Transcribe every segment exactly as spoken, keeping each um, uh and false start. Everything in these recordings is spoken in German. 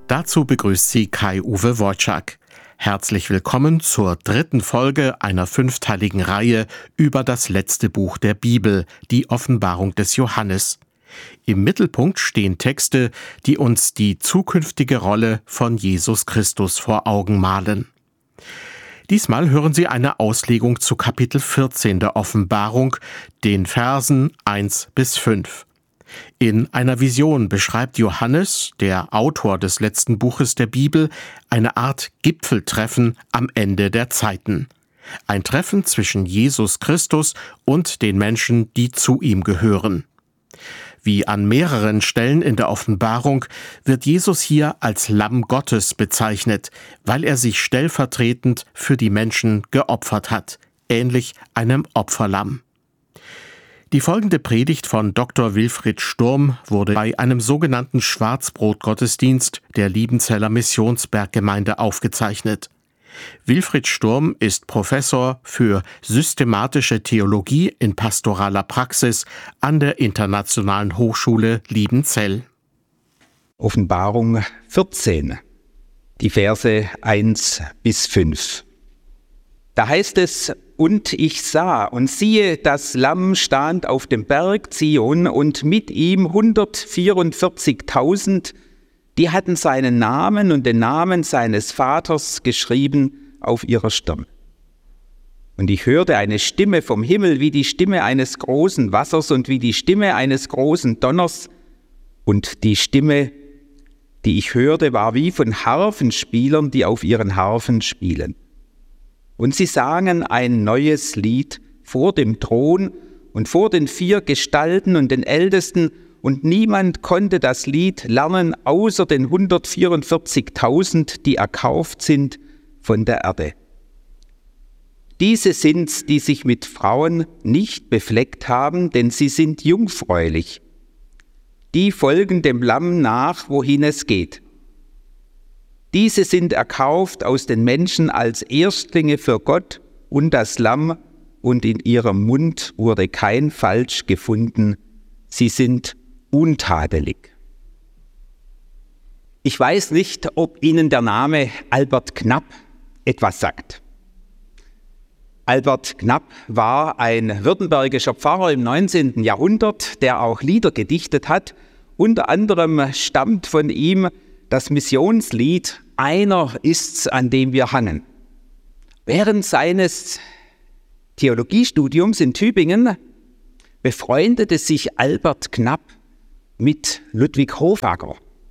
Dazu begrüßt Sie Kai-Uwe Wojczak. Herzlich willkommen zur dritten Folge einer fünfteiligen Reihe über das letzte Buch der Bibel, die Offenbarung des Johannes. Im Mittelpunkt stehen Texte, die uns die zukünftige Rolle von Jesus Christus vor Augen malen. Diesmal hören Sie eine Auslegung zu Kapitel vierzehn der Offenbarung, den Versen eins bis fünf. In einer Vision beschreibt Johannes, der Autor des letzten Buches der Bibel, eine Art Gipfeltreffen am Ende der Zeiten. Ein Treffen zwischen Jesus Christus und den Menschen, die zu ihm gehören. Wie an mehreren Stellen in der Offenbarung wird Jesus hier als Lamm Gottes bezeichnet, weil er sich stellvertretend für die Menschen geopfert hat, ähnlich einem Opferlamm. Die folgende Predigt von Doktor Wilfried Sturm wurde bei einem sogenannten Schwarzbrot-Gottesdienst der Liebenzeller Missionsberggemeinde aufgezeichnet. Wilfried Sturm ist Professor für systematische Theologie in pastoraler Praxis an der Internationalen Hochschule Liebenzell. Offenbarung vierzehn, die Verse eins bis fünf. Da heißt es: Und ich sah und siehe, das Lamm stand auf dem Berg Zion und mit ihm hundertvierundvierzigtausend, die hatten seinen Namen und den Namen seines Vaters geschrieben auf ihrer Stirn. Und ich hörte eine Stimme vom Himmel wie die Stimme eines großen Wassers und wie die Stimme eines großen Donners. Und die Stimme, die ich hörte, war wie von Harfenspielern, die auf ihren Harfen spielen. Und sie sangen ein neues Lied vor dem Thron und vor den vier Gestalten und den Ältesten, und niemand konnte das Lied lernen, außer den hundertvierundvierzigtausend, die erkauft sind von der Erde. Diese sind's, die sich mit Frauen nicht befleckt haben, denn sie sind jungfräulich. Die folgen dem Lamm nach, wohin es geht. Diese sind erkauft aus den Menschen als Erstlinge für Gott und das Lamm, und in ihrem Mund wurde kein Falsch gefunden. Sie sind untadelig. Ich weiß nicht, ob Ihnen der Name Albert Knapp etwas sagt. Albert Knapp war ein württembergischer Pfarrer im neunzehnten Jahrhundert, der auch Lieder gedichtet hat. Unter anderem stammt von ihm das Missionslied "Einer ist's, an dem wir hangen". Während seines Theologiestudiums in Tübingen befreundete sich Albert Knapp mit Ludwig Hofacker.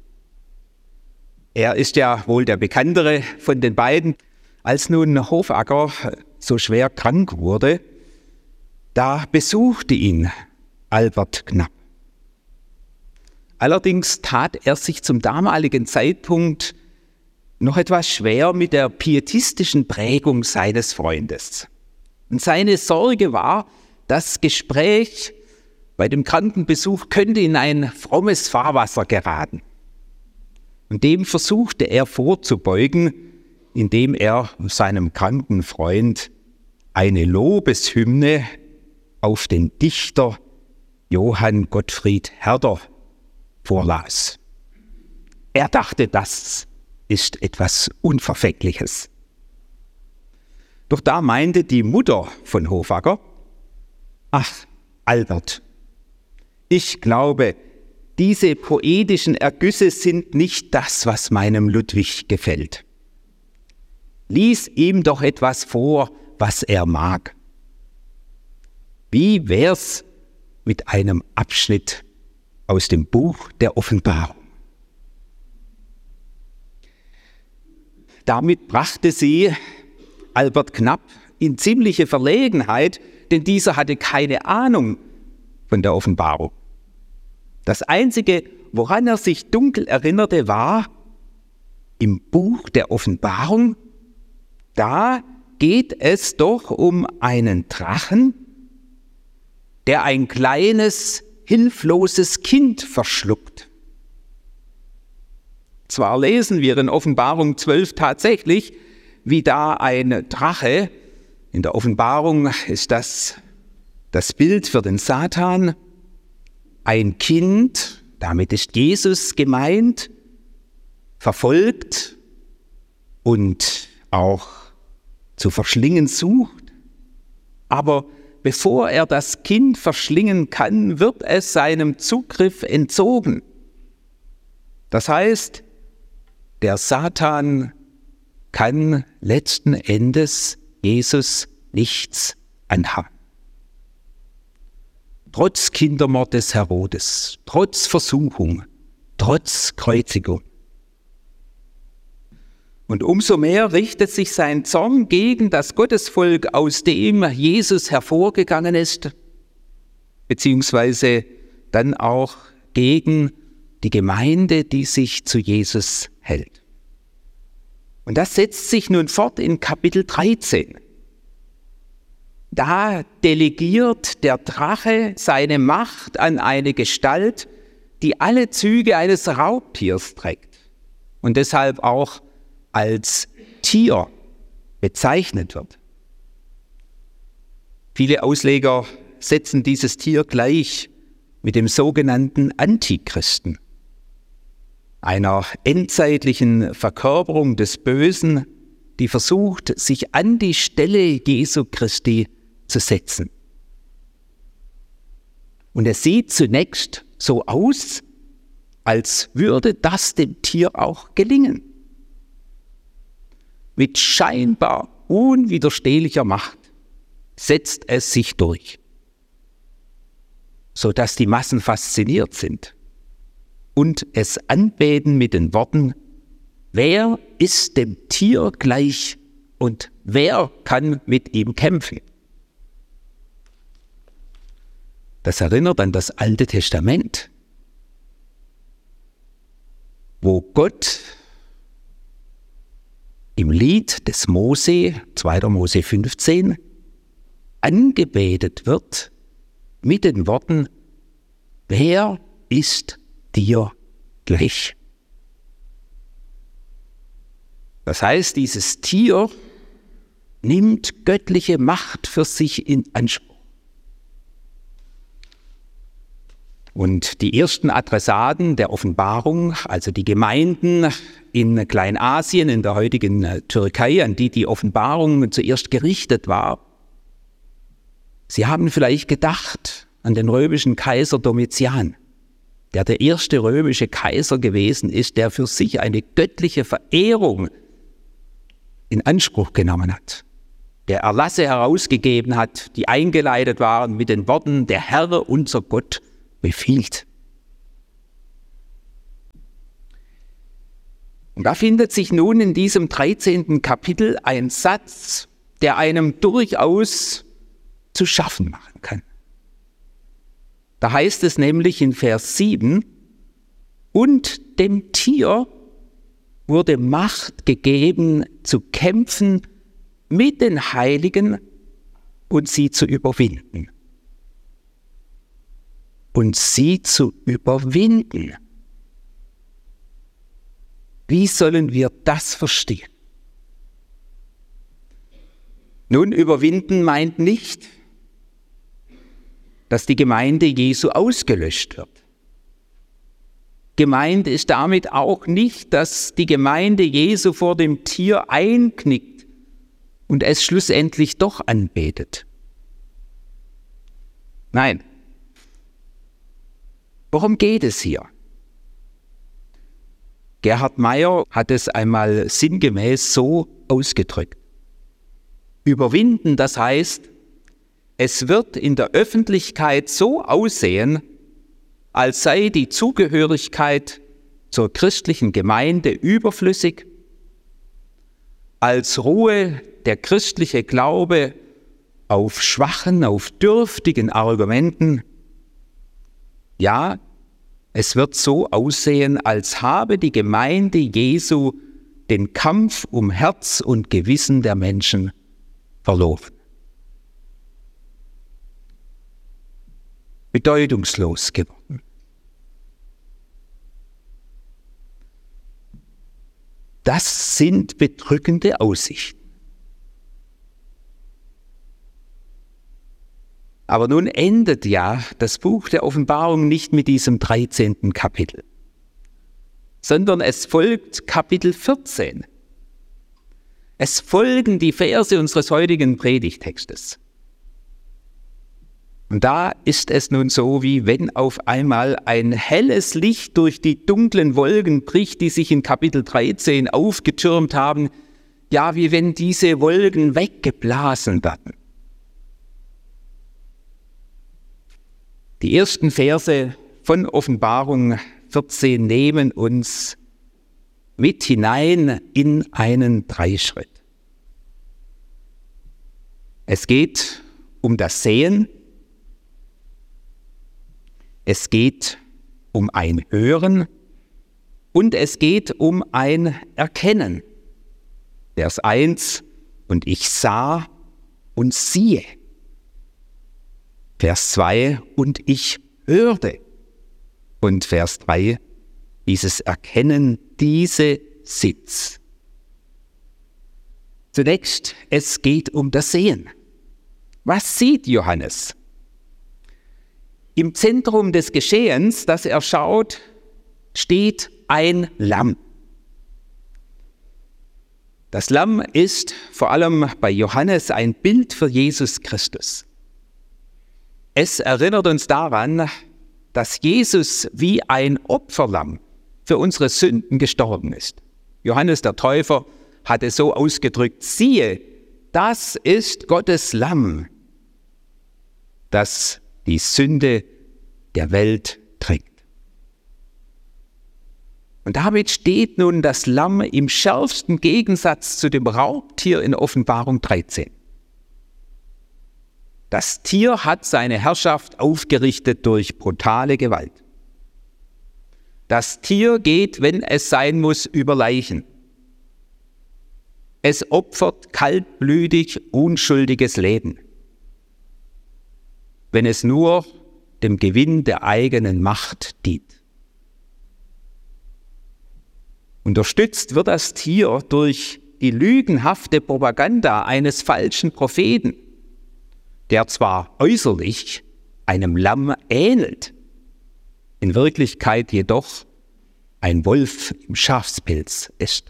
Er ist ja wohl der bekanntere von den beiden. Als nun Hofacker so schwer krank wurde, da besuchte ihn Albert Knapp. Allerdings tat er sich zum damaligen Zeitpunkt noch etwas schwer mit der pietistischen Prägung seines Freundes. Und seine Sorge war, das Gespräch bei dem Krankenbesuch könnte in ein frommes Fahrwasser geraten. Und dem versuchte er vorzubeugen, indem er seinem kranken Freund eine Lobeshymne auf den Dichter Johann Gottfried Herder vorlas. Er dachte, das ist etwas Unverfängliches. Doch da meinte die Mutter von Hofacker: Ach, Albert, ich glaube, diese poetischen Ergüsse sind nicht das, was meinem Ludwig gefällt. Lies ihm doch etwas vor, was er mag. Wie wär's mit einem Abschnitt aus dem Buch der Offenbarung? Damit brachte sie Albert Knapp in ziemliche Verlegenheit, denn dieser hatte keine Ahnung von der Offenbarung. Das Einzige, woran er sich dunkel erinnerte, war, im Buch der Offenbarung, da geht es doch um einen Drachen, der ein kleines, hilfloses Kind verschluckt. Zwar lesen wir in Offenbarung zwölf tatsächlich, wie da ein Drache, in der Offenbarung ist das das Bild für den Satan, ein Kind, damit ist Jesus gemeint, verfolgt und auch zu verschlingen sucht. Aber bevor er das Kind verschlingen kann, wird es seinem Zugriff entzogen. Das heißt, der Satan kann letzten Endes Jesus nichts anhaben. Trotz Kindermord des Herodes, trotz Versuchung, trotz Kreuzigung. Und umso mehr richtet sich sein Zorn gegen das Gottesvolk, aus dem Jesus hervorgegangen ist, beziehungsweise dann auch gegen die Gemeinde, die sich zu Jesus hält. Und das setzt sich nun fort in Kapitel dreizehn. Da delegiert der Drache seine Macht an eine Gestalt, die alle Züge eines Raubtiers trägt und deshalb auch als Tier bezeichnet wird. Viele Ausleger setzen dieses Tier gleich mit dem sogenannten Antichristen, einer endzeitlichen Verkörperung des Bösen, die versucht, sich an die Stelle Jesu Christi zu setzen. Und es sieht zunächst so aus, als würde das dem Tier auch gelingen. Mit scheinbar unwiderstehlicher Macht setzt es sich durch, sodass die Massen fasziniert sind und es anbeten mit den Worten: Wer ist dem Tier gleich und wer kann mit ihm kämpfen? Das erinnert an das Alte Testament, wo Gott im Lied des Mose, zweiter Mose fünfzehn, angebetet wird mit den Worten: Wer ist dir gleich? Das heißt, dieses Tier nimmt göttliche Macht für sich in Anspruch. Und die ersten Adressaten der Offenbarung, also die Gemeinden in Kleinasien, in der heutigen Türkei, an die die Offenbarung zuerst gerichtet war, sie haben vielleicht gedacht an den römischen Kaiser Domitian, der der erste römische Kaiser gewesen ist, der für sich eine göttliche Verehrung in Anspruch genommen hat, der Erlasse herausgegeben hat, die eingeleitet waren mit den Worten: Der Herr, unser Gott, befiehlt. Und da findet sich nun in diesem dreizehnten Kapitel ein Satz, der einem durchaus zu schaffen machen kann. Da heißt es nämlich in Vers sieben: Und dem Tier wurde Macht gegeben, zu kämpfen mit den Heiligen und sie zu überwinden. Und sie zu überwinden. Wie sollen wir das verstehen? Nun, überwinden meint nicht, dass die Gemeinde Jesu ausgelöscht wird. Gemeint ist damit auch nicht, dass die Gemeinde Jesu vor dem Tier einknickt und es schlussendlich doch anbetet. Nein. Worum geht es hier? Gerhard Meyer hat es einmal sinngemäß so ausgedrückt: Überwinden, das heißt, es wird in der Öffentlichkeit so aussehen, als sei die Zugehörigkeit zur christlichen Gemeinde überflüssig, als ruhe der christliche Glaube auf schwachen, auf dürftigen Argumenten. Ja, es wird so aussehen, als habe die Gemeinde Jesu den Kampf um Herz und Gewissen der Menschen verloren. Bedeutungslos geworden. Das sind bedrückende Aussichten. Aber nun endet ja das Buch der Offenbarung nicht mit diesem dreizehnten Kapitel, sondern es folgt Kapitel vierzehn. Es folgen die Verse unseres heutigen Predigtextes. Und da ist es nun so, wie wenn auf einmal ein helles Licht durch die dunklen Wolken bricht, die sich in Kapitel dreizehn aufgetürmt haben, ja, wie wenn diese Wolken weggeblasen werden. Die ersten Verse von Offenbarung vierzehn nehmen uns mit hinein in einen Dreischritt. Es geht um das Sehen, es geht um ein Hören und es geht um ein Erkennen. Vers eins, und ich sah und siehe. Vers zwei, und ich hörte. Und Vers drei, dieses Erkennen, diese Sitz. Zunächst, es geht um das Sehen. Was sieht Johannes? Im Zentrum des Geschehens, das er schaut, steht ein Lamm. Das Lamm ist vor allem bei Johannes ein Bild für Jesus Christus. Es erinnert uns daran, dass Jesus wie ein Opferlamm für unsere Sünden gestorben ist. Johannes der Täufer hat es so ausgedrückt: Siehe, das ist Gottes Lamm, das die Sünde der Welt trägt. Und damit steht nun das Lamm im schärfsten Gegensatz zu dem Raubtier in Offenbarung dreizehn. Das Tier hat seine Herrschaft aufgerichtet durch brutale Gewalt. Das Tier geht, wenn es sein muss, über Leichen. Es opfert kaltblütig unschuldiges Leben, wenn es nur dem Gewinn der eigenen Macht dient. Unterstützt wird das Tier durch die lügenhafte Propaganda eines falschen Propheten, der zwar äußerlich einem Lamm ähnelt, in Wirklichkeit jedoch ein Wolf im Schafspelz ist.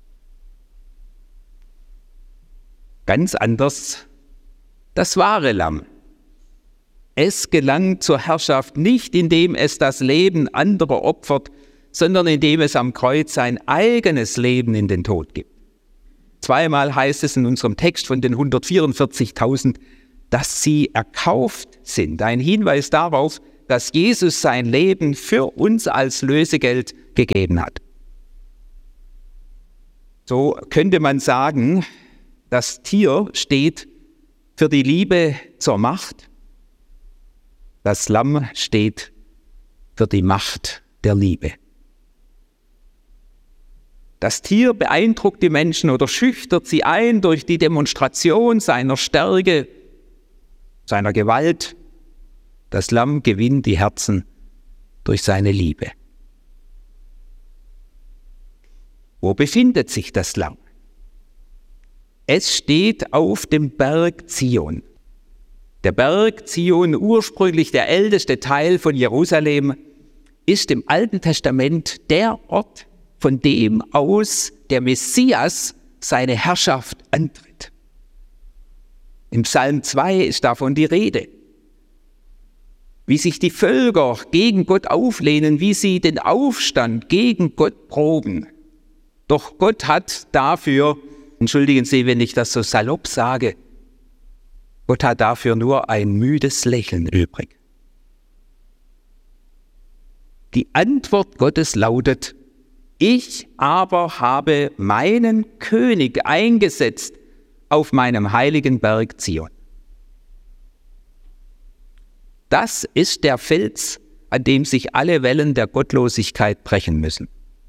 Ganz anders das wahre Lamm. Es gelangt zur Herrschaft nicht, indem es das Leben anderer opfert, sondern indem es am Kreuz sein eigenes Leben in den Tod gibt. Zweimal heißt es in unserem Text von den hundertvierundvierzigtausend, dass sie erkauft sind. Ein Hinweis darauf, dass Jesus sein Leben für uns als Lösegeld gegeben hat. So könnte man sagen, das Tier steht für die Liebe zur Macht, das Lamm steht für die Macht der Liebe. Das Tier beeindruckt die Menschen oder schüchtert sie ein durch die Demonstration seiner Stärke, seiner Gewalt. Das Lamm gewinnt die Herzen durch seine Liebe. Wo befindet sich das Lamm? Es steht auf dem Berg Zion. Der Berg Zion, ursprünglich der älteste Teil von Jerusalem, ist im Alten Testament der Ort, von dem aus der Messias seine Herrschaft antritt. Im Psalm zwei ist davon die Rede. Wie sich die Völker gegen Gott auflehnen, wie sie den Aufstand gegen Gott proben. Doch Gott hat dafür, entschuldigen Sie, wenn ich das so salopp sage, Gott hat dafür nur ein müdes Lächeln übrig. Die Antwort Gottes lautet: Ich aber habe meinen König eingesetzt auf meinem heiligen Berg Zion. Das ist der Fels, an dem sich alle Wellen der Gottlosigkeit brechen müssen.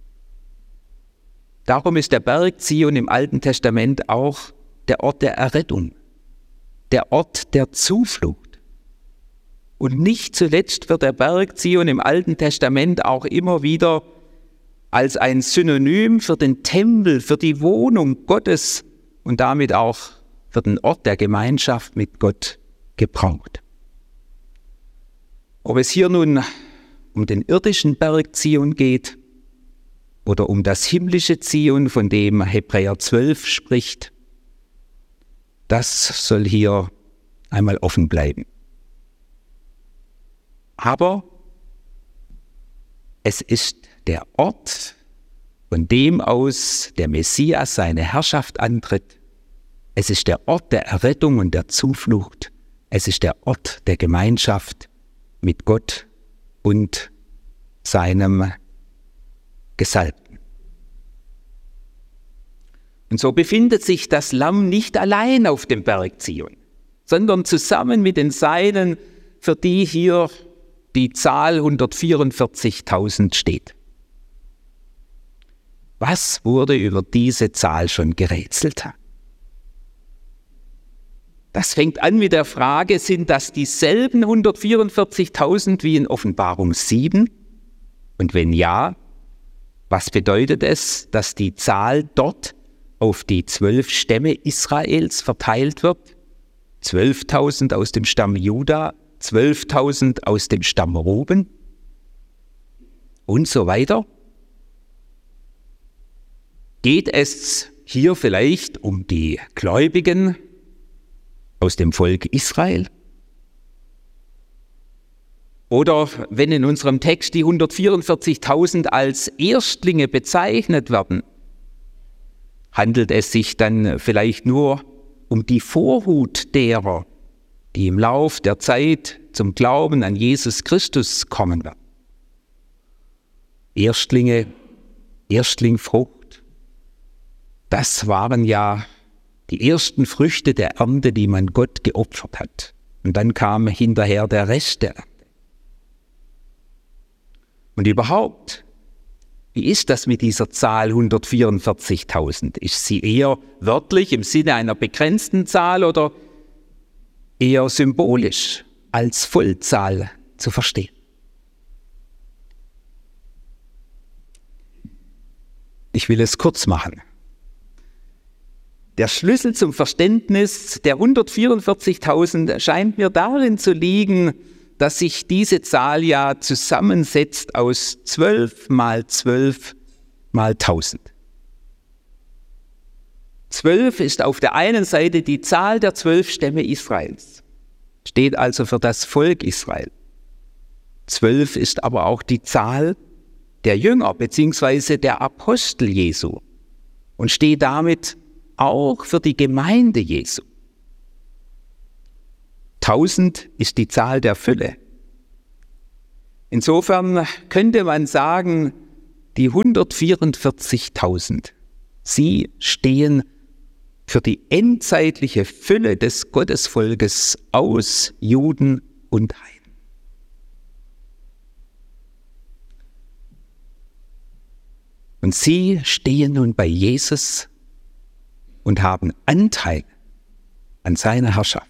Darum ist der Berg Zion im Alten Testament auch der Ort der Errettung, der Ort der Zuflucht. Und nicht zuletzt wird der Berg Zion im Alten Testament auch immer wieder als ein Synonym für den Tempel, für die Wohnung Gottes und damit auch für den Ort der Gemeinschaft mit Gott gebraucht. Ob es hier nun um den irdischen Berg Zion geht oder um das himmlische Zion, von dem Hebräer zwölf spricht, das soll hier einmal offen bleiben. Aber es ist der Ort, von dem aus der Messias seine Herrschaft antritt. Es ist der Ort der Errettung und der Zuflucht. Es ist der Ort der Gemeinschaft mit Gott und seinem Gesalbten. Und so befindet sich das Lamm nicht allein auf dem Berg Zion, sondern zusammen mit den Seinen, für die hier die Zahl hundertvierundvierzigtausend steht. Was wurde über diese Zahl schon gerätselt? Das fängt an mit der Frage, sind das dieselben hundertvierundvierzigtausend wie in Offenbarung sieben? Und wenn ja, was bedeutet es, dass die Zahl dort auf die zwölf Stämme Israels verteilt wird? zwölftausend aus dem Stamm Juda, zwölftausend aus dem Stamm Ruben und so weiter. Geht es hier vielleicht um die Gläubigen aus dem Volk Israel? Oder wenn in unserem Text die hundertvierundvierzigtausend als Erstlinge bezeichnet werden, handelt es sich dann vielleicht nur um die Vorhut derer, die im Lauf der Zeit zum Glauben an Jesus Christus kommen werden. Erstlinge, Erstlingfrucht, das waren ja die ersten Früchte der Ernte, die man Gott geopfert hat. Und dann kam hinterher der Rest der Ernte. Und überhaupt, wie ist das mit dieser Zahl hundertvierundvierzigtausend? Ist sie eher wörtlich im Sinne einer begrenzten Zahl oder eher symbolisch als Vollzahl zu verstehen? Ich will es kurz machen. Der Schlüssel zum Verständnis der hundertvierundvierzigtausend scheint mir darin zu liegen, dass sich diese Zahl ja zusammensetzt aus zwölf mal zwölf mal tausend. Zwölf ist auf der einen Seite die Zahl der zwölf Stämme Israels, steht also für das Volk Israel. Zwölf ist aber auch die Zahl der Jünger bzw. der Apostel Jesu und steht damit auch für die Gemeinde Jesu. Tausend ist die Zahl der Fülle. Insofern könnte man sagen, die hundertvierundvierzigtausend, sie stehen für die endzeitliche Fülle des Gottesvolkes aus Juden und Heiden. Und sie stehen nun bei Jesus und haben Anteil an seiner Herrschaft.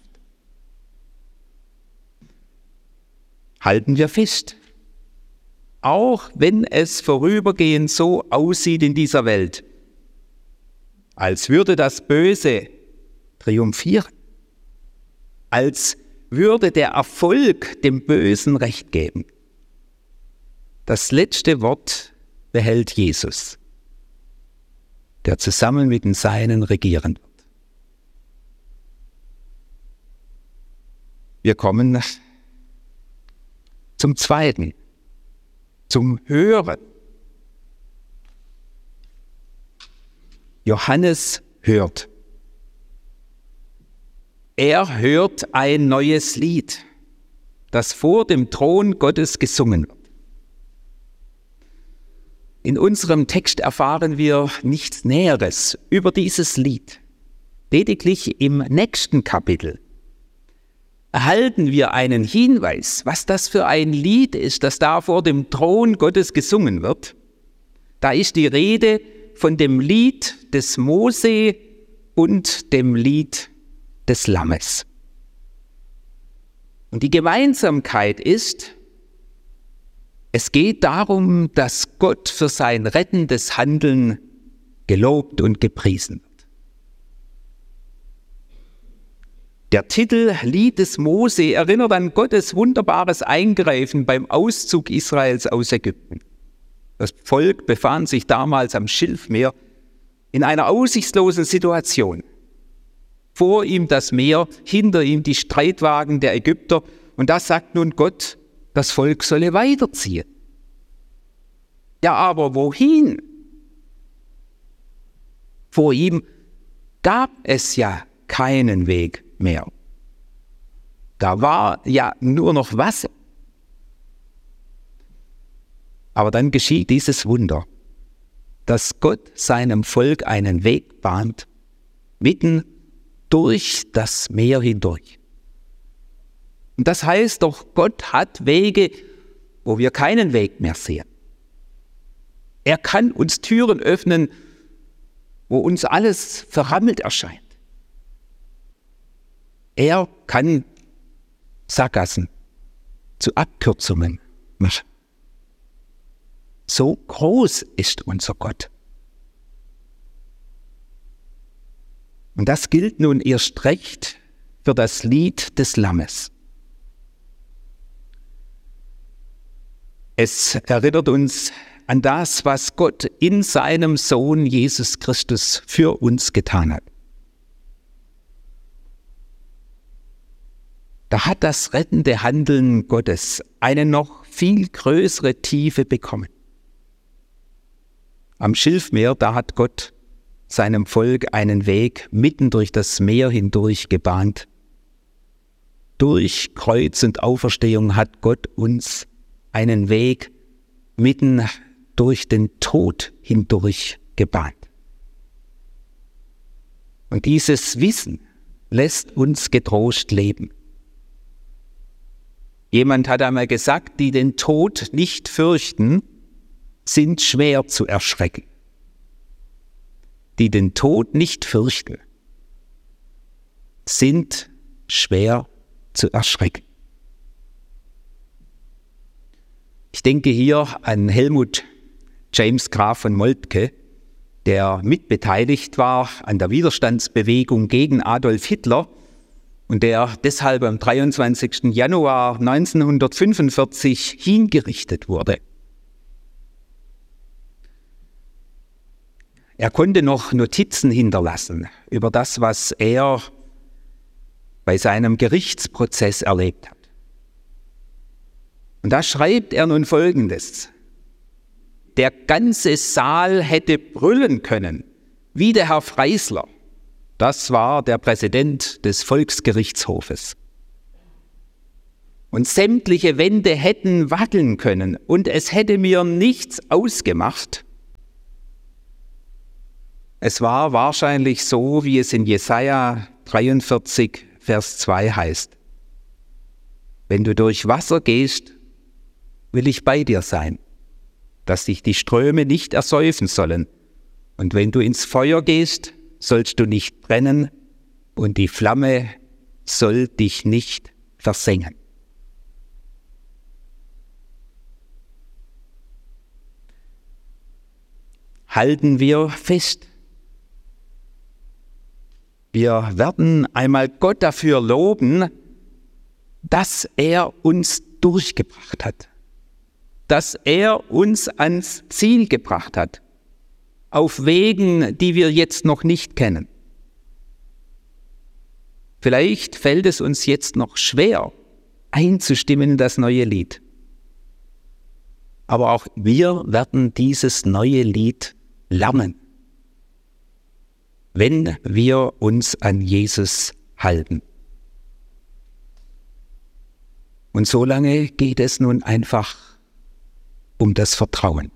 Halten wir fest, auch wenn es vorübergehend so aussieht in dieser Welt, als würde das Böse triumphieren, als würde der Erfolg dem Bösen Recht geben. Das letzte Wort behält Jesus, der zusammen mit den Seinen regieren wird. Wir kommen zum Zweiten, zum Hören. Johannes hört. Er hört ein neues Lied, das vor dem Thron Gottes gesungen wird. In unserem Text erfahren wir nichts Näheres über dieses Lied. Lediglich im nächsten Kapitel erhalten wir einen Hinweis, was das für ein Lied ist, das da vor dem Thron Gottes gesungen wird. Da ist die Rede von dem Lied des Mose und dem Lied des Lammes. Und die Gemeinsamkeit ist, es geht darum, dass Gott für sein rettendes Handeln gelobt und gepriesen wird. Der Titel Lied des Mose erinnert an Gottes wunderbares Eingreifen beim Auszug Israels aus Ägypten. Das Volk befand sich damals am Schilfmeer in einer aussichtslosen Situation. Vor ihm das Meer, hinter ihm die Streitwagen der Ägypter. Und da sagt nun Gott, das Volk solle weiterziehen. Ja, aber wohin? Vor ihm gab es ja keinen Weg mehr. Da war ja nur noch Wasser. Aber dann geschieht dieses Wunder, dass Gott seinem Volk einen Weg bahnt, mitten durch das Meer hindurch. Und das heißt doch, Gott hat Wege, wo wir keinen Weg mehr sehen. Er kann uns Türen öffnen, wo uns alles verrammelt erscheint. Er kann Sackgassen zu Abkürzungen machen. So groß ist unser Gott. Und das gilt nun erst recht für das Lied des Lammes. Es erinnert uns an das, was Gott in seinem Sohn Jesus Christus für uns getan hat. Da hat das rettende Handeln Gottes eine noch viel größere Tiefe bekommen. Am Schilfmeer, da hat Gott seinem Volk einen Weg mitten durch das Meer hindurch gebahnt. Durch Kreuz und Auferstehung hat Gott uns einen Weg mitten durch den Tod hindurch gebahnt. Und dieses Wissen lässt uns getrost leben. Jemand hat einmal gesagt, die den Tod nicht fürchten, sind schwer zu erschrecken. Die den Tod nicht fürchten, sind schwer zu erschrecken. Ich denke hier an Helmut James Graf von Moltke, der mitbeteiligt war an der Widerstandsbewegung gegen Adolf Hitler und der deshalb am dreiundzwanzigsten Januar neunzehnhundertfünfundvierzig hingerichtet wurde. Er konnte noch Notizen hinterlassen über das, was er bei seinem Gerichtsprozess erlebt hat. Und da schreibt er nun Folgendes: Der ganze Saal hätte brüllen können, wie der Herr Freisler. Das war der Präsident des Volksgerichtshofes. Und sämtliche Wände hätten wackeln können und es hätte mir nichts ausgemacht. Es war wahrscheinlich so, wie es in Jesaja dreiundvierzig, Vers zwei heißt. Wenn du durch Wasser gehst, will ich bei dir sein, dass dich die Ströme nicht ersäufen sollen. Und wenn du ins Feuer gehst, sollst du nicht brennen und die Flamme soll dich nicht versengen. Halten wir fest. Wir werden einmal Gott dafür loben, dass er uns durchgebracht hat, dass er uns ans Ziel gebracht hat, auf Wegen, die wir jetzt noch nicht kennen. Vielleicht fällt es uns jetzt noch schwer, einzustimmen in das neue Lied. Aber auch wir werden dieses neue Lied lernen, wenn wir uns an Jesus halten. Und so lange geht es nun einfach um das Vertrauen.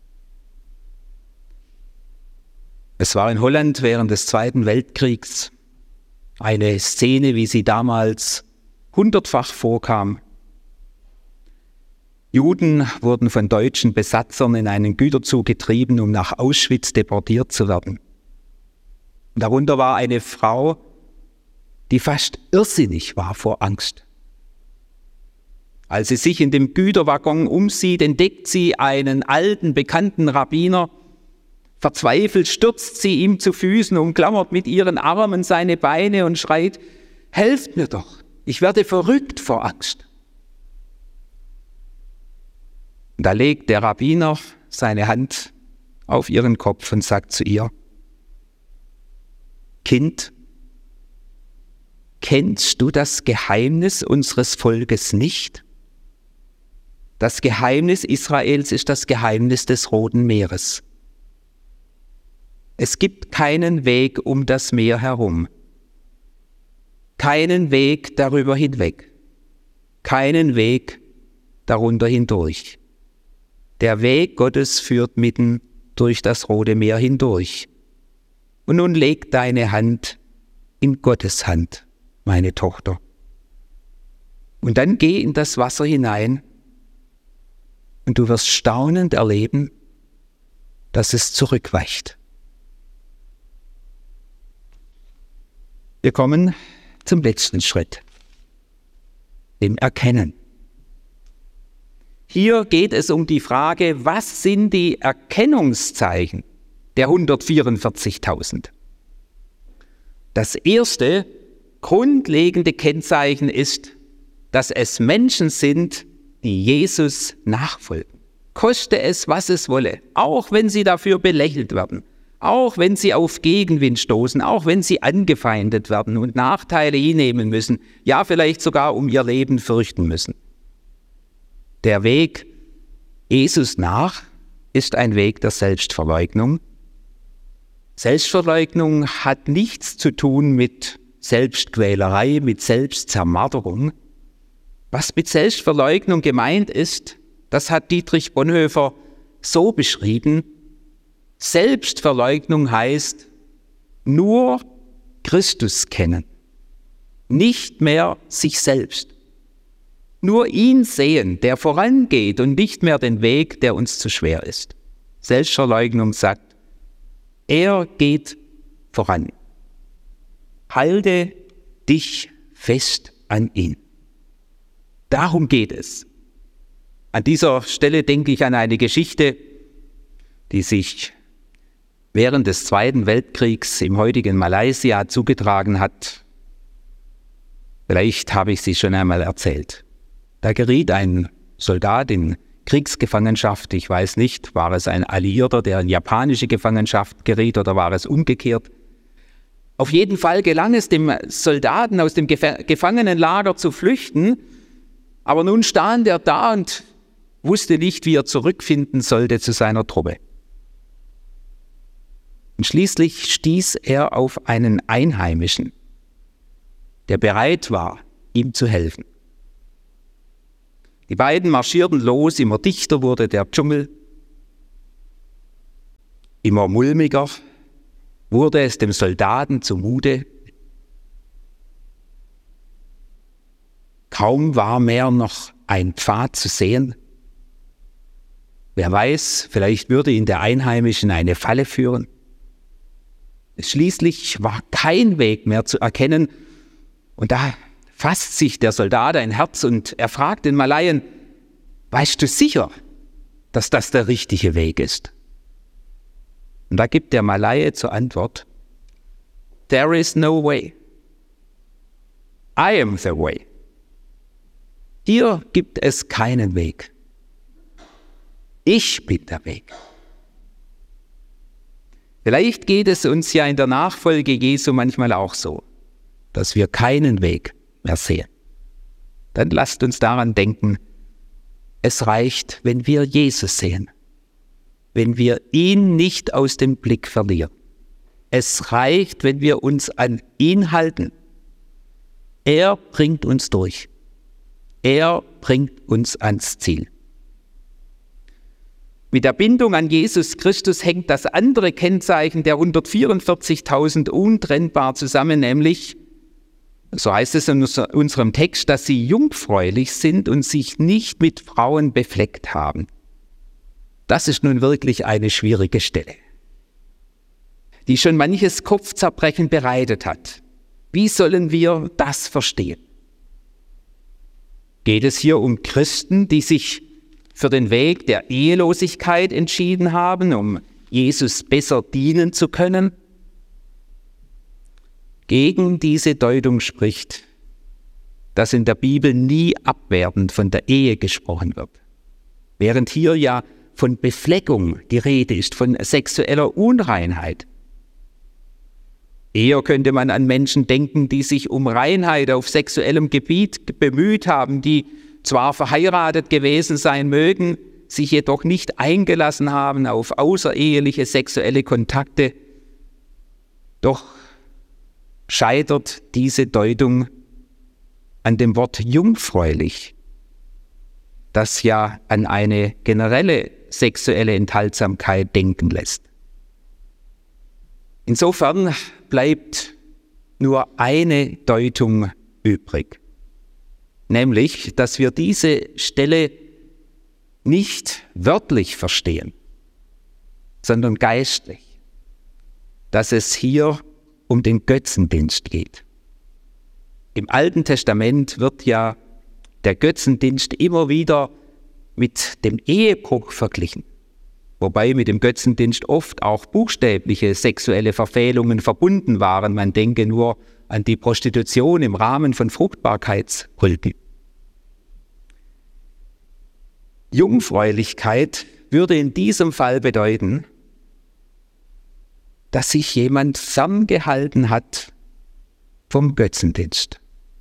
Es war in Holland während des Zweiten Weltkriegs eine Szene, wie sie damals hundertfach vorkam. Juden wurden von deutschen Besatzern in einen Güterzug getrieben, um nach Auschwitz deportiert zu werden. Darunter war eine Frau, die fast irrsinnig war vor Angst. Als sie sich in dem Güterwaggon umsieht, entdeckt sie einen alten, bekannten Rabbiner. Verzweifelt stürzt sie ihm zu Füßen, umklammert mit ihren Armen seine Beine und schreit: Helft mir doch, ich werde verrückt vor Angst. Da legt der Rabbiner seine Hand auf ihren Kopf und sagt zu ihr: Kind, kennst du das Geheimnis unseres Volkes nicht? Das Geheimnis Israels ist das Geheimnis des Roten Meeres. Es gibt keinen Weg um das Meer herum, keinen Weg darüber hinweg, keinen Weg darunter hindurch. Der Weg Gottes führt mitten durch das Rote Meer hindurch. Und nun leg deine Hand in Gottes Hand, meine Tochter. Und dann geh in das Wasser hinein und du wirst staunend erleben, dass es zurückweicht. Wir kommen zum letzten Schritt, dem Erkennen. Hier geht es um die Frage, was sind die Erkennungszeichen der hundertvierundvierzigtausend? Das erste grundlegende Kennzeichen ist, dass es Menschen sind, die Jesus nachfolgen. Koste es, was es wolle, auch wenn sie dafür belächelt werden, auch wenn sie auf Gegenwind stoßen, auch wenn sie angefeindet werden und Nachteile hinnehmen müssen, ja vielleicht sogar um ihr Leben fürchten müssen. Der Weg Jesus nach ist ein Weg der Selbstverleugnung. Selbstverleugnung hat nichts zu tun mit Selbstquälerei, mit Selbstzermarterung. Was mit Selbstverleugnung gemeint ist, das hat Dietrich Bonhoeffer so beschrieben: Selbstverleugnung heißt nur Christus kennen, nicht mehr sich selbst. Nur ihn sehen, der vorangeht und nicht mehr den Weg, der uns zu schwer ist. Selbstverleugnung sagt, er geht voran. Halte dich fest an ihn. Darum geht es. An dieser Stelle denke ich an eine Geschichte, die sich während des Zweiten Weltkriegs im heutigen Malaysia zugetragen hat. Vielleicht habe ich sie schon einmal erzählt. Da geriet ein Soldat in Kriegsgefangenschaft. Ich weiß nicht, war es ein Alliierter, der in japanische Gefangenschaft geriet, oder war es umgekehrt? Auf jeden Fall gelang es dem Soldaten, aus dem Gef- Gefangenenlager zu flüchten. Aber nun stand er da und wusste nicht, wie er zurückfinden sollte zu seiner Truppe. Und schließlich stieß er auf einen Einheimischen, der bereit war, ihm zu helfen. Die beiden marschierten los, immer dichter wurde der Dschungel, immer mulmiger wurde es dem Soldaten zumute. Kaum war mehr noch ein Pfad zu sehen. Wer weiß, vielleicht würde ihn der Einheimischen eine Falle führen. Schließlich war kein Weg mehr zu erkennen, und da fasst sich der Soldat ein Herz und er fragt den Malaien: Weißt du sicher, dass das der richtige Weg ist? Und da gibt der Malaie zur Antwort: There is no way. I am the way. Hier gibt es keinen Weg. Ich bin der Weg. Vielleicht geht es uns ja in der Nachfolge Jesu manchmal auch so, dass wir keinen Weg mehr sehen. Dann lasst uns daran denken, es reicht, wenn wir Jesus sehen, wenn wir ihn nicht aus dem Blick verlieren. Es reicht, wenn wir uns an ihn halten. Er bringt uns durch. Er bringt uns ans Ziel. Mit der Bindung an Jesus Christus hängt das andere Kennzeichen der hundertvierundvierzigtausend untrennbar zusammen, nämlich, so heißt es in unserem Text, dass sie jungfräulich sind und sich nicht mit Frauen befleckt haben. Das ist nun wirklich eine schwierige Stelle, die schon manches Kopfzerbrechen bereitet hat. Wie sollen wir das verstehen? Geht es hier um Christen, die sich für den Weg der Ehelosigkeit entschieden haben, um Jesus besser dienen zu können? Gegen diese Deutung spricht, dass in der Bibel nie abwertend von der Ehe gesprochen wird. Während hier ja von Befleckung die Rede ist, von sexueller Unreinheit. Eher könnte man an Menschen denken, die sich um Reinheit auf sexuellem Gebiet bemüht haben, die zwar verheiratet gewesen sein mögen, sich jedoch nicht eingelassen haben auf außereheliche sexuelle Kontakte. Doch scheitert diese Deutung an dem Wort jungfräulich, das ja an eine generelle sexuelle Enthaltsamkeit denken lässt. Insofern bleibt nur eine Deutung übrig, nämlich, dass wir diese Stelle nicht wörtlich verstehen, sondern geistlich, dass es hier um den Götzendienst geht. Im Alten Testament wird ja der Götzendienst immer wieder mit dem Ehebruch verglichen, wobei mit dem Götzendienst oft auch buchstäbliche sexuelle Verfehlungen verbunden waren. Man denke nur an die Prostitution im Rahmen von Fruchtbarkeitskulten. Jungfräulichkeit würde in diesem Fall bedeuten, dass sich jemand ferngehalten hat vom Götzendienst,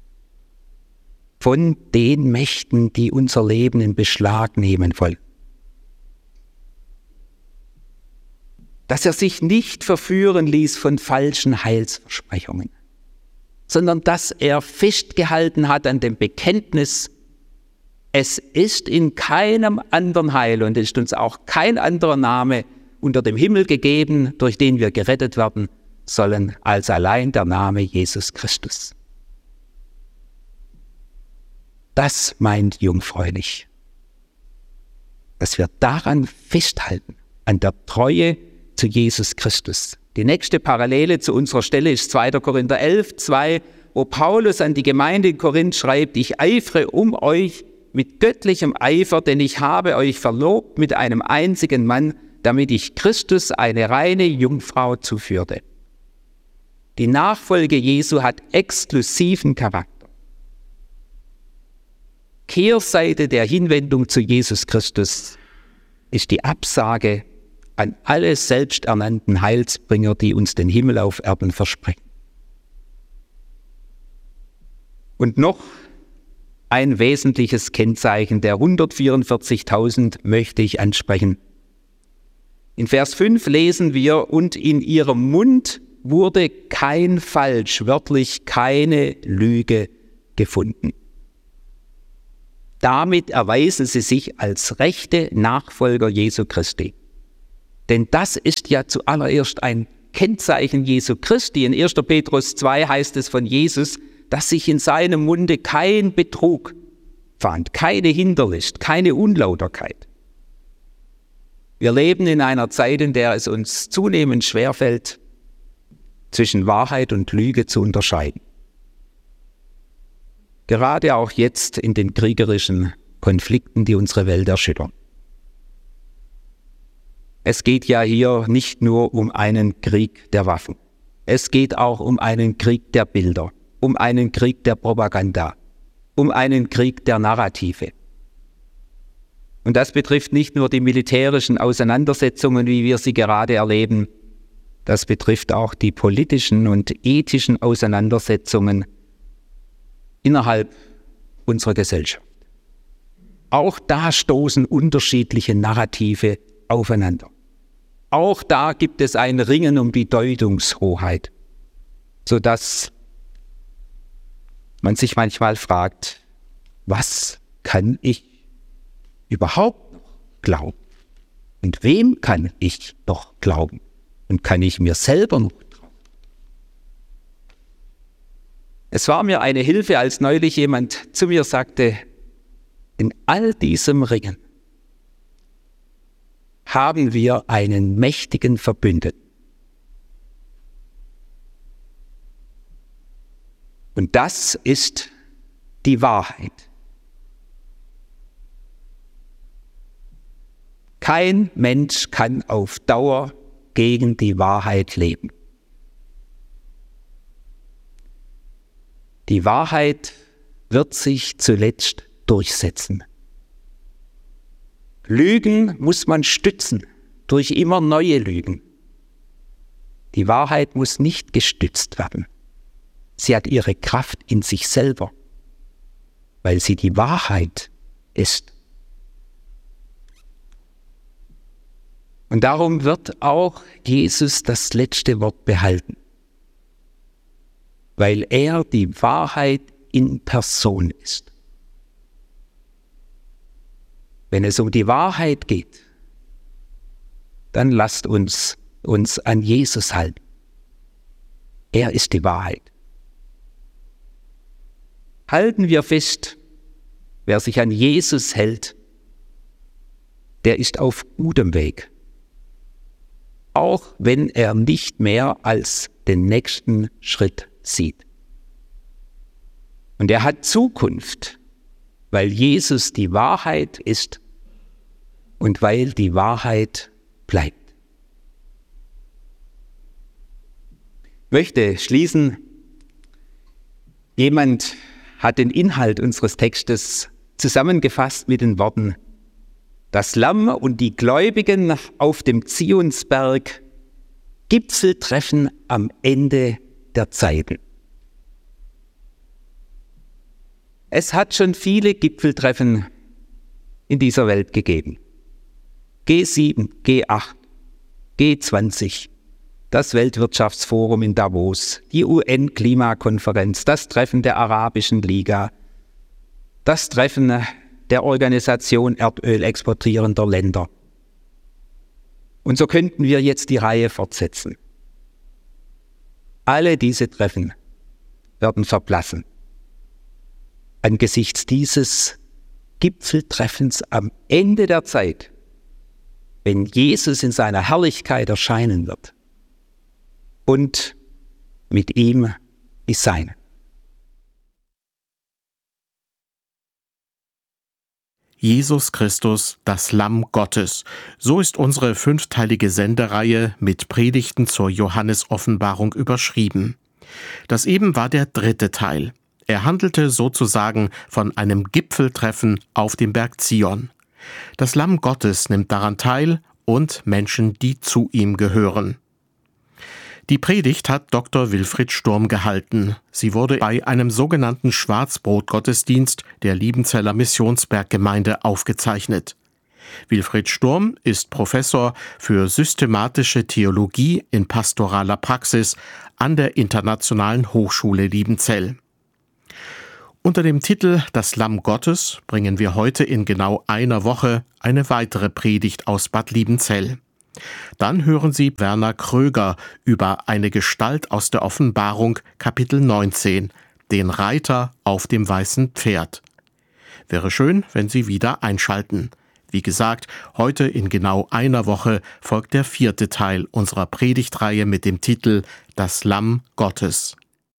von den Mächten, die unser Leben in Beschlag nehmen wollen. Dass er sich nicht verführen ließ von falschen Heilsversprechungen, sondern dass er festgehalten hat an dem Bekenntnis, es ist in keinem anderen Heil und es ist uns auch kein anderer Name unter dem Himmel gegeben, durch den wir gerettet werden sollen, als allein der Name Jesus Christus. Das meint jungfräulich, dass wir daran festhalten, an der Treue zu Jesus Christus. Die nächste Parallele zu unserer Stelle ist zweiter Korinther elf, zwei, wo Paulus an die Gemeinde in Korinth schreibt, ich eifere um euch mit göttlichem Eifer, denn ich habe euch verlobt mit einem einzigen Mann, damit ich Christus eine reine Jungfrau zuführte. Die Nachfolge Jesu hat exklusiven Charakter. Kehrseite der Hinwendung zu Jesus Christus ist die Absage an alle selbsternannten Heilsbringer, die uns den Himmel auf Erden versprechen. Und noch ein wesentliches Kennzeichen der hundertvierundvierzigtausend möchte ich ansprechen. In Vers fünf lesen wir, und in ihrem Mund wurde kein Falsch, wörtlich keine Lüge gefunden. Damit erweisen sie sich als rechte Nachfolger Jesu Christi. Denn das ist ja zuallererst ein Kennzeichen Jesu Christi. In erster Petrus zwei heißt es von Jesus, dass sich in seinem Munde kein Betrug fand, keine Hinterlist, keine Unlauterkeit. Wir leben in einer Zeit, in der es uns zunehmend schwerfällt, zwischen Wahrheit und Lüge zu unterscheiden. Gerade auch jetzt in den kriegerischen Konflikten, die unsere Welt erschüttern. Es geht ja hier nicht nur um einen Krieg der Waffen. Es geht auch um einen Krieg der Bilder, um einen Krieg der Propaganda, um einen Krieg der Narrative. Und das betrifft nicht nur die militärischen Auseinandersetzungen, wie wir sie gerade erleben, das betrifft auch die politischen und ethischen Auseinandersetzungen innerhalb unserer Gesellschaft. Auch da stoßen unterschiedliche Narrative aufeinander. Auch da gibt es ein Ringen um die Deutungshoheit, sodass man sich manchmal fragt, was kann ich überhaupt noch glauben? Und wem kann ich noch glauben? Und kann ich mir selber noch trauen? Es war mir eine Hilfe, als neulich jemand zu mir sagte, in all diesem Ringen haben wir einen mächtigen Verbündeten. Und das ist die Wahrheit. Kein Mensch kann auf Dauer gegen die Wahrheit leben. Die Wahrheit wird sich zuletzt durchsetzen. Lügen muss man stützen durch immer neue Lügen. Die Wahrheit muss nicht gestützt werden. Sie hat ihre Kraft in sich selber, weil sie die Wahrheit ist. Und darum wird auch Jesus das letzte Wort behalten, weil er die Wahrheit in Person ist. Wenn es um die Wahrheit geht, dann lasst uns uns an Jesus halten. Er ist die Wahrheit. Halten wir fest, wer sich an Jesus hält, der ist auf gutem Weg, auch wenn er nicht mehr als den nächsten Schritt sieht. Und er hat Zukunft, weil Jesus die Wahrheit ist und weil die Wahrheit bleibt. Ich möchte schließen. Jemand hat den Inhalt unseres Textes zusammengefasst mit den Worten: Das Lamm und die Gläubigen auf dem Zionsberg, Gipfeltreffen am Ende der Zeiten. Es hat schon viele Gipfeltreffen in dieser Welt gegeben. G sieben, G acht, G zwanzig, das Weltwirtschaftsforum in Davos, die U N-Klimakonferenz, das Treffen der Arabischen Liga, das Treffen der Organisation Erdöl exportierender Länder. Und so könnten wir jetzt die Reihe fortsetzen. Alle diese Treffen werden verblassen angesichts dieses Gipfeltreffens am Ende der Zeit, wenn Jesus in seiner Herrlichkeit erscheinen wird und mit ihm die Seinen. Jesus Christus, das Lamm Gottes. So ist unsere fünfteilige Sendereihe mit Predigten zur Johannes-Offenbarung überschrieben. Das eben war der dritte Teil. Er handelte sozusagen von einem Gipfeltreffen auf dem Berg Zion. Das Lamm Gottes nimmt daran teil und Menschen, die zu ihm gehören. Die Predigt hat Doktor Wilfried Sturm gehalten. Sie wurde bei einem sogenannten Schwarzbrot-Gottesdienst der Liebenzeller Missionsberggemeinde aufgezeichnet. Wilfried Sturm ist Professor für systematische Theologie in pastoraler Praxis an der Internationalen Hochschule Liebenzell. Unter dem Titel »Das Lamm Gottes« bringen wir heute in genau einer Woche eine weitere Predigt aus Bad Liebenzell. Dann hören Sie Werner Kröger über eine Gestalt aus der Offenbarung, Kapitel neunzehn, den Reiter auf dem weißen Pferd. Wäre schön, wenn Sie wieder einschalten. Wie gesagt, heute in genau einer Woche folgt der vierte Teil unserer Predigtreihe mit dem Titel »Das Lamm Gottes«.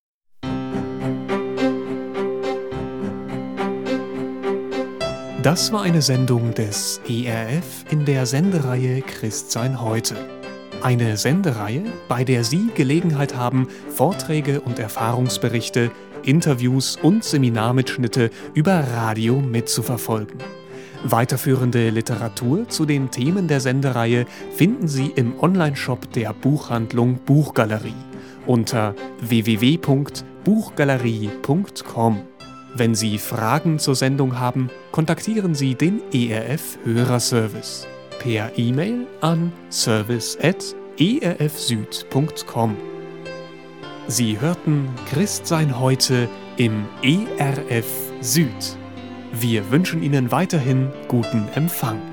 Das war eine Sendung des E R F in der Sendereihe Christsein heute. Eine Sendereihe, bei der Sie Gelegenheit haben, Vorträge und Erfahrungsberichte, Interviews und Seminarmitschnitte über Radio mitzuverfolgen. Weiterführende Literatur zu den Themen der Sendereihe finden Sie im Onlineshop der Buchhandlung Buchgalerie unter w w w punkt buchgalerie punkt com. Wenn Sie Fragen zur Sendung haben, kontaktieren Sie den E R F Hörerservice per E-Mail an service at e r f süd punkt com. Sie hörten Christsein heute im E R F Süd. Wir wünschen Ihnen weiterhin guten Empfang.